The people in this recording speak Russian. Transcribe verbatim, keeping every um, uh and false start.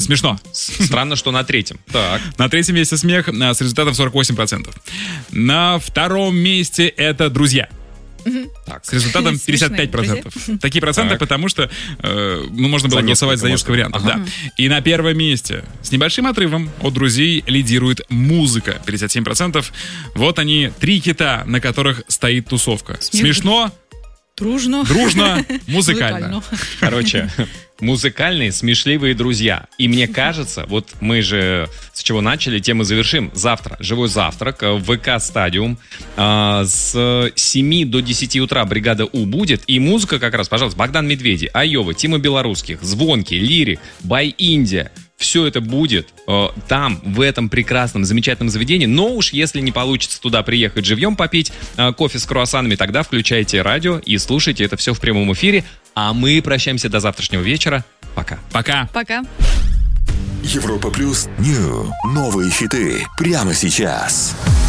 Смешно. Странно, что на третьем. Так. На третьем месте смех с результатом сорок восемь процентов. На втором месте это «Друзья». Так. С результатом пятьдесят пять процентов. Такие проценты, Так. потому что э, ну, можно было За голосовать за несколько несколько можно. вариантов. Да. И на первом месте с небольшим отрывом от «Друзей» лидирует «Музыка». пятьдесят семь процентов. Вот они, три хита, на которых стоит тусовка. Смех. Смешно, Дружно. дружно, музыкально. Короче, музыкальные, смешливые друзья. И мне кажется, вот мы же с чего начали, тем и завершим. Завтра живой завтрак в ВК Стадиум. А, с семи до десяти утра бригада У будет. И музыка как раз, пожалуйста, Богдан Медведи, Айова, Тима Белорусских, Звонки, Лирик, Бай Индия. Все это будет э, там, в этом прекрасном, замечательном заведении. Но уж если не получится туда приехать живьем попить э, кофе с круассанами, тогда включайте радио и слушайте это все в прямом эфире. А мы прощаемся до завтрашнего вечера. Пока. Пока. Пока. Европа Плюс Нью. Новые хиты прямо сейчас.